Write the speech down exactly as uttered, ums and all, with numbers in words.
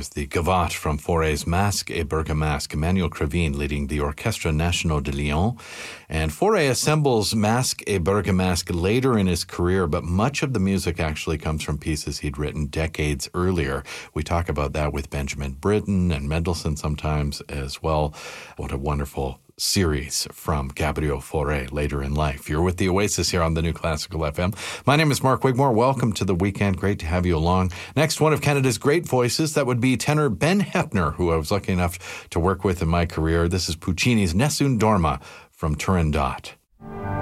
There's the Gavotte from Fauré's Masque et Bergamasque, Emmanuel Crevin leading the Orchestre National de Lyon. And Fauré assembles Masque et Bergamasque later in his career, but much of the music actually comes from pieces he'd written decades earlier. We talk about that with Benjamin Britten and Mendelssohn sometimes as well. What a wonderful series from Gabriel Fauré later in life. You're with the Oasis here on the New Classical F M. My name is Mark Wigmore. Welcome to the weekend. Great to have you along. Next, one of Canada's great voices. That would be tenor Ben Heppner, who I was lucky enough to work with in my career. This is Puccini's Nessun Dorma from Turandot.